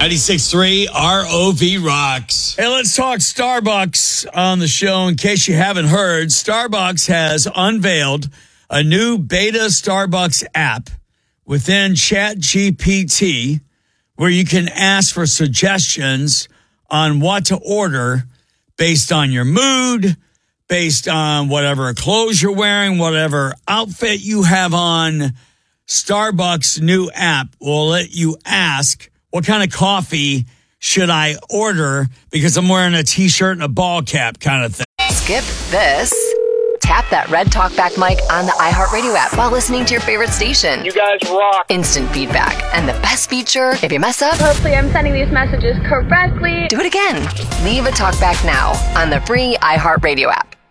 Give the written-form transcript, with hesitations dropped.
96.3 ROV rocks. Hey, let's talk Starbucks on the show. In case you haven't heard, Starbucks has unveiled a new beta Starbucks app within ChatGPT where you can ask for suggestions on what to order based on your mood, based on whatever clothes you're wearing, whatever outfit you have on. Starbucks' new app will let you ask, what kind of coffee should I order because I'm wearing a T-shirt and a ball cap kind of thing. Skip this. Tap that red talkback mic on the iHeartRadio app while listening to your favorite station. You guys rock. Instant feedback. And the best feature, if you mess up, hopefully I'm sending these messages correctly. Do it again. Leave a talkback now on the free iHeartRadio app.